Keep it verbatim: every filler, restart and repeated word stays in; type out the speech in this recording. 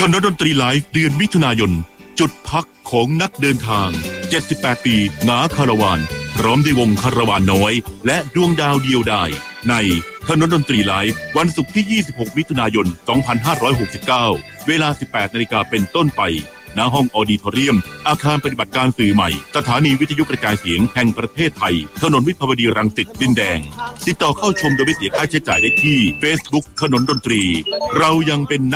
ถนนดนตรีไลฟ์เดือนมิถุนายนจุดพักของนักเดินทางเจ็ดสิบแปดปีหงาคาราวานพร้อมด้วยวงคาราวานน้อยและดวงดาวเดียวดายในถนนดนตรีไลฟ์วันศุกร์ที่ยี่สิบหกมิถุนายนสองพันห้าร้อยหกสิบเก้าเวลา สิบแปดนาฬิกาเป็นต้นไปณห้องออดิทอเรียมอาคารปฏิบัติการสื่อใหม่สถานีวิทยุกระจายเสียงแห่งประเทศไทยถนนวิภาวดีรังสิตดินแดงติดต่อเข้าชมโดยไม่เสียค่าใช้จ่ายได้ที่ Facebook ถนนดนตรีเรายังเป็น